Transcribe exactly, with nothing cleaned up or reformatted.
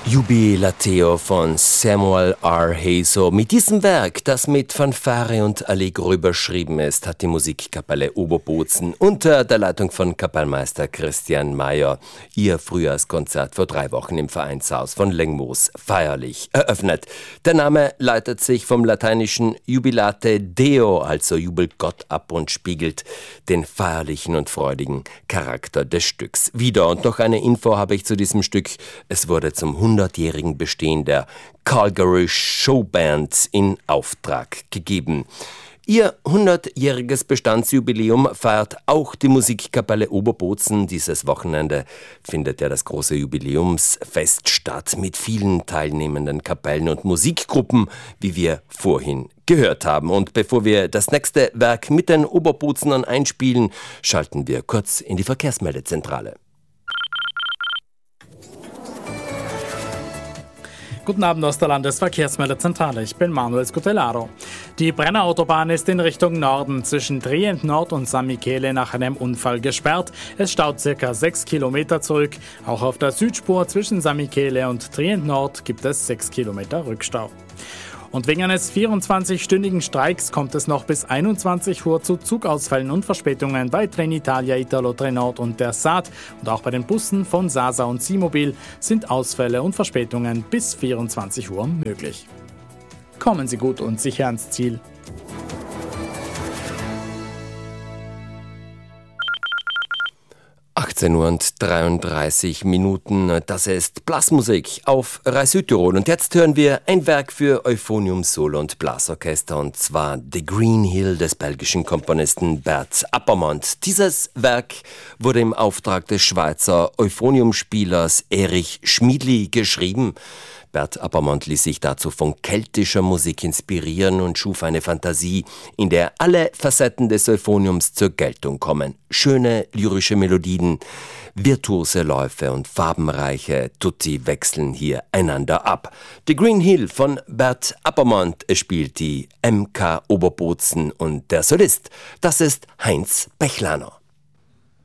Jubilateo von Samuel R. Haso. Mit diesem Werk, das mit Fanfare und Allegro überschrieben ist, hat die Musikkapelle Oberbozen unter der Leitung von Kapellmeister Christian Mayer ihr Frühjahrskonzert vor drei Wochen im Vereinshaus von Lengmoos feierlich eröffnet. Der Name leitet sich vom lateinischen Jubilate Deo, also jubelt Gott, ab und spiegelt den feierlichen und freudigen Charakter des Stücks wider. Und noch eine Info habe ich zu diesem Stück. Es wurde zum hundertjährigen Bestehen der Calgary Showband in Auftrag gegeben. Ihr hundertjähriges Bestandsjubiläum feiert auch die Musikkapelle Oberbozen. Dieses Wochenende findet ja das große Jubiläumsfest statt mit vielen teilnehmenden Kapellen und Musikgruppen, wie wir vorhin gehört haben. Und bevor wir das nächste Werk mit den Oberbozenern einspielen, schalten wir kurz in die Verkehrsmeldezentrale. Guten Abend aus der Landesverkehrsmeldezentrale. Ich bin Manuel Scutellaro. Die Brenner Autobahn ist in Richtung Norden zwischen Trient Nord und San Michele nach einem Unfall gesperrt. Es staut circa sechs Kilometer zurück. Auch auf der Südspur zwischen San Michele und Trient Nord gibt es sechs Kilometer Rückstau. Und wegen eines vierundzwanzigstündigen Streiks kommt es noch bis einundzwanzig Uhr zu Zugausfällen und Verspätungen bei Trenitalia, Italo Trenord und der S A T. Und auch bei den Bussen von Sasa und Simobil sind Ausfälle und Verspätungen bis vierundzwanzig Uhr möglich. Kommen Sie gut und sicher ans Ziel. achtzehn Uhr und dreiunddreißig Minuten, das ist Blasmusik auf Rai Südtirol. Und jetzt hören wir ein Werk für Euphonium Solo und Blasorchester, und zwar The Green Hill des belgischen Komponisten Bert Appermont. Dieses Werk wurde im Auftrag des Schweizer Euphoniumspielers Erich Schmiedli geschrieben. Bert Appermont ließ sich dazu von keltischer Musik inspirieren und schuf eine Fantasie, in der alle Facetten des Euphoniums zur Geltung kommen. Schöne lyrische Melodien, virtuose Läufe und farbenreiche Tutti wechseln hier einander ab. The Green Hill von Bert Appermont spielt die M K Oberbozen und der Solist, das ist Heinz Bechlaner.